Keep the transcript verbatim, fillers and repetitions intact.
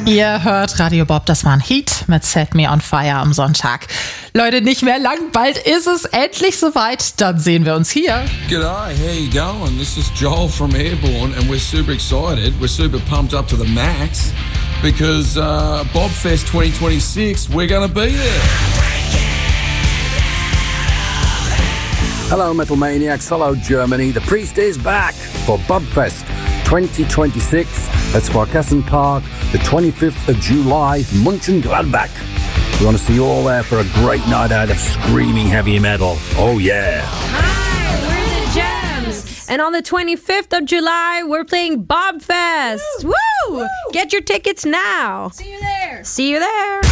Ihr hört Radio Bob, das war ein Heat mit Set Me on Fire am Sonntag. Leute, nicht mehr lang, bald ist es endlich soweit, dann sehen wir uns hier. G'day, how you going? This is Joel from Airborne and we're super excited. We're super pumped up to the max because uh, Bobfest twenty twenty-six, we're going to be there. Hello Metal Maniacs, hello Germany. The Priest is back for Bobfest twenty twenty-six at Sparkassen Park, the twenty-fifth of July, Mönchengladbach. We want to see you all there for a great night out of screaming heavy metal. Oh yeah. Hi, we're the Gems. And on the twenty-fifth of July, we're playing Bobfest. Woo! Woo! Get your tickets now. See you there. See you there.